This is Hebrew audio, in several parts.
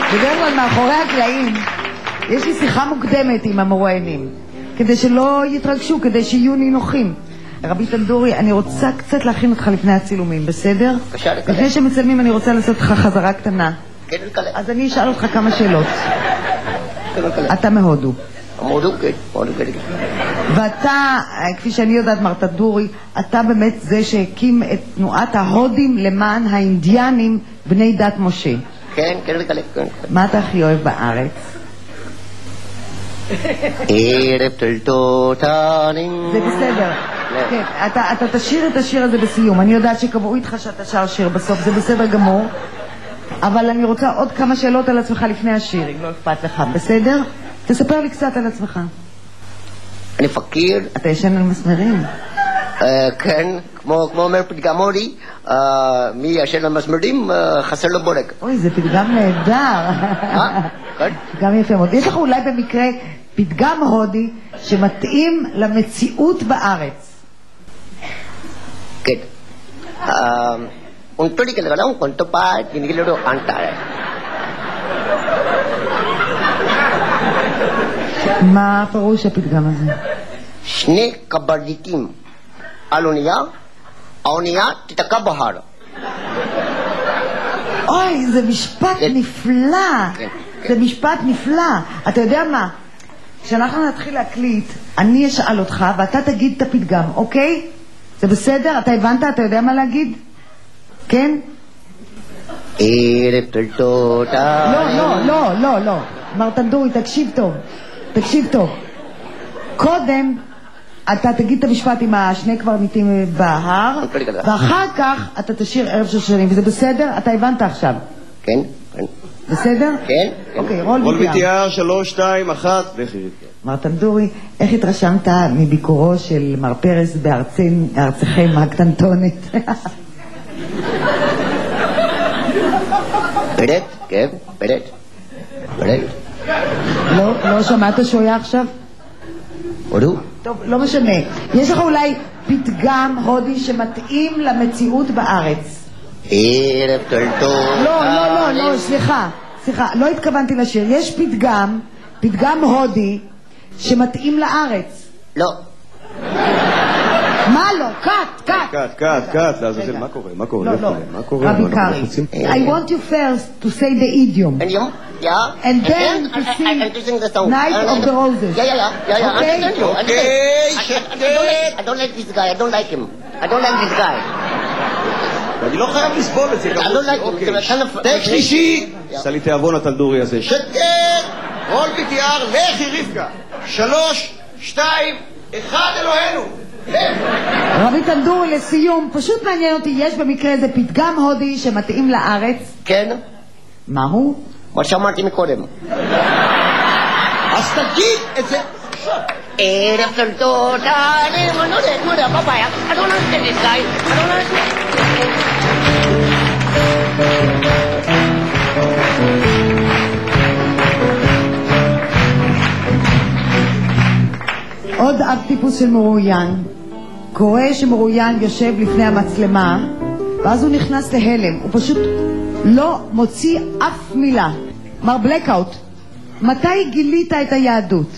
בדרך כלל מאחורי הקלעים יש לי שיחה מוקדמת עם המרואיינים, כדי שלא יתרגשו, כדי שיהיו נינוחים. רבי טנדורי, אני רוצה קצת להכין אותך לפני הצילומים, בסדר? לפני שמצלמים אני רוצה לעשות לך חזרה קטנה. אז אני אשאל אותך כמה שאלות. אתה מהודו. מהודו, כן. ואתה, כפי שאני יודעת, מר טנדורי, אתה באמת זה שהקים את תנועת ההודים למען האינדיאנים בני דת משה. כן. מה אתה הכי אוהב בארץ? ערב תולדותינו. זה בסדר. כן, אתה תשאיר את השיר הזה בסיום. אני יודעת שקבעו איתך שאתה שר שיר בסוף, זה בסדר גמור. אבל אני רוצה עוד כמה שאלות על עצמך לפני השיר, אם לא אכפת לך, בסדר? תספר לי קצת על עצמך. אני פקיר. אתה ישן על מסמרים? כן, כמו אומר פתגם הודי, מי ישן על מסמרים חסר לו בורג. אוי, זה פתגם נהדר. כן? פתגם יפה מאוד. יש לך אולי במקרה פתגם הודי שמתאים למציאות בארץ? כן. Untuk di kadang-kadang untuk pak ini kalau antar. מה הפירוש הפתגם הזה? שני קברניטים על אונייה, האונייה תתקע בהר. אוי, זה משפט נפלא. זה משפט נפלא. אתה יודע מה? כשאנחנו נתחיל להקליט, אני אשאל אותך ואתה תגיד את הפתגם, אוקיי? זה בסדר? אתה הבנת? אתה יודע מה להגיד? כן? ערב תולדותינו. לא. מר טנדורי, תקשיב טוב. קודם אתה תגיד את המשפט עם השני קברניטים בהר, ואחר כך אתה תשאיר ערב שושנים, וזה בסדר? אתה הבנת עכשיו? כן. בסדר? כן. אוקיי, רול ביטיאר, 3, 2, 1, לכי. מר טנדורי, איך התרשמת מביקורו של מר פרס בארצכם הקטנטונת? פרט, כן, פרט. לא שמעת שהוא היה עכשיו? הודו? טוב, לא משנה. יש לך אולי פתגם הודי שמתאים למציאות בארץ? ערב תולדותינו. לא, סליחה, לא התכוונתי לשיר. יש פתגם הודי שמתאים לארץ. לא. מה לא? קאט, לעזאזל, מה קורה? לא. רבי קרי, I want you first to say the idiom. And then to sing Night of the Roses. Yeah. Okay. I don't like this guy. I don't like this guy. אני לא חייב לסבול את זה. I don't like him. טק שלישי. עשה לי תיאבון התלדורי הזה. שקט. רול ביטיאר, לכי רבקה. 3, 2, 1, אלוהינו. רבי טנדורי, לסיום, פשוט מעניין אותי, יש במקרה איזה פתגם הודי שמתאים לארץ? כן. מהו? מה שאמרתי מקודם. אז תגיד את זה. ערב תולדותינו. No, papaya. I don't understand this guy. I don't understand. עוד אב טיפוס של מרואיין. קורה שמרואיין יושב לפני המצלמה, ואז הוא נכנס להלם. הוא פשוט לא מוציא אף מילה. מר בלקאוט, מתי גילית את היהדות?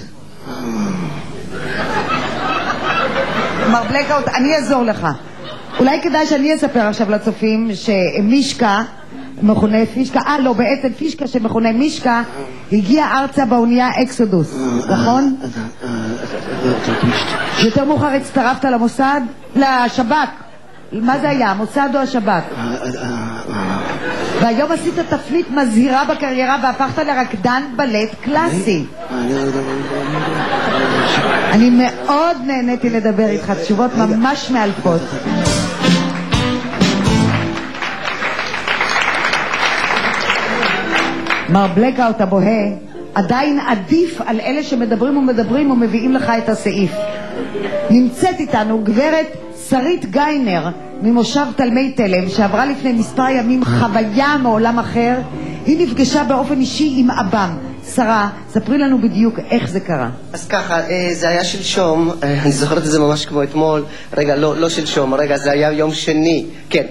מר בלקאוט, אני אעזור לך. אולי כדאי שאני אספר עכשיו לצופים שמישקה, מכונה פישקה, בעצם פישקה שמכונה מישקה, הגיע ארצה באונייה אקסודוס, נכון? יותר מאוחר הצטרפת למוסד? לשב"כ. מה זה היה? המוסד או השב"כ? והיום עשית תפנית מזהירה בקריירה והפכת לרקדן בלט קלאסי. אני מאוד נהניתי לדבר איתך, תשובות ממש מאלפות. מר בלקאוט הבוהה עדיין עדיף על אלה שמדברים ומביאים לך את הסעיף. נמצאת איתנו גברת שרית גיינר ממושב תלמי תלם, שעברה לפני מספר ימים חוויה מעולם אחר. היא נפגשה באופן אישי עם אבם. שרה, ספרי לנו בדיוק איך זה קרה. אז ככה, זה היה שלשום, אני זוכרת את זה ממש כמו אתמול. רגע, לא שלשום, רגע, זה היה יום שני. כן.